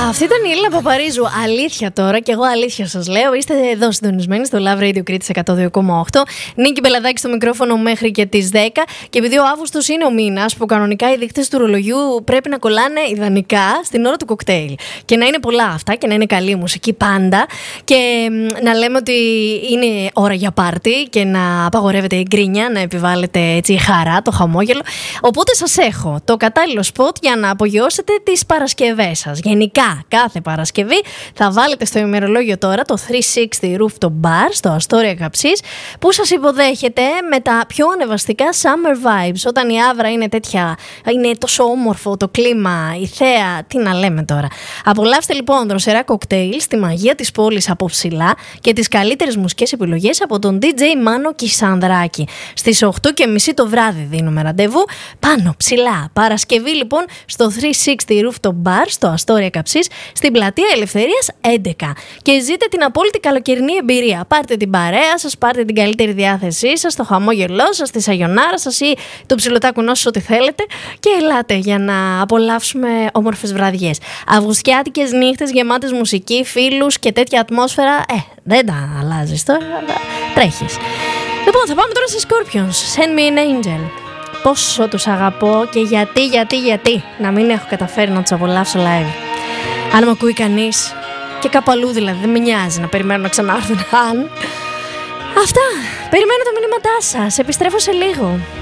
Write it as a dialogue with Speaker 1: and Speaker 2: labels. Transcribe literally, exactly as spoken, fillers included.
Speaker 1: Αυτή ήταν η Έλληνα Παπαρίζου. Αλήθεια τώρα, και εγώ αλήθεια σας λέω. Είστε εδώ συντονισμένοι στο Love Radio Κρήτης εκατό δύο κόμμα οκτώ. Νίκη Μπελαδάκη στο μικρόφωνο μέχρι και τις δέκα. Και επειδή ο Αύγουστος είναι ο μήνας που κανονικά οι δείκτες του ρολογιού πρέπει να κολλάνε ιδανικά στην ώρα του κοκτέιλ. Και να είναι πολλά αυτά και να είναι καλή μουσική πάντα. Και να λέμε ότι είναι ώρα για πάρτι και να απαγορεύεται η γκρίνια, να επιβάλλεται έτσι η χαρά, το χαμόγελο. Οπότε σας έχω το κατάλληλο σποτ για να απογειώσετε τις Παρασκευές σας. Γενικά, κάθε Παρασκευή θα βάλετε στο ημερολόγιο τώρα το τριακόσια εξήντα Rooftop Bar στο Αστόρια Καψής, που σας υποδέχεται με τα πιο ανεβαστικά summer vibes. Όταν η άβρα είναι τέτοια, είναι τόσο όμορφο το κλίμα, η θέα, τι να λέμε τώρα. Απολαύστε λοιπόν δροσερά κοκτέιλ στη μαγεία της πόλης από ψηλά και τις καλύτερες μουσικές επιλογές από τον ντι τζέι Μάνο Κισανδράκη. Στις οκτώ και μισή το βράδυ δίνουμε ραντεβού πάνω ψηλά. Παρασκευή λοιπόν στο τριακόσια εξήντα Rooftop Bar στο Αστόρια Καψής, στην Πλατεία Ελευθερίας έντεκα. Και ζείτε την απόλυτη καλοκαιρινή εμπειρία. Πάρτε την παρέα σας, πάρτε την καλύτερη διάθεσή σας, το χαμόγελό σας, τη σαγιονάρα σας ή το ψιλοτάκουνό σας, ό,τι θέλετε, και ελάτε για να απολαύσουμε όμορφες βραδιές. Αυγουστιάτικες νύχτες γεμάτες μουσική, φίλους και τέτοια ατμόσφαιρα. Ε, δεν τα αλλάζεις τώρα, τρέχεις. Λοιπόν, θα πάμε τώρα σε Scorpions. Send me an angel. Πόσο τους αγαπώ και γιατί, γιατί, γιατί να μην έχω καταφέρει να τους απολαύσω live. Αν με ακούει κανείς, και κάπου αλλού δηλαδή, δεν με νοιάζει να περιμένω να ξανάρθουν. Αν. Αυτά. Περιμένω τα μηνύματά σας. Επιστρέφω σε λίγο.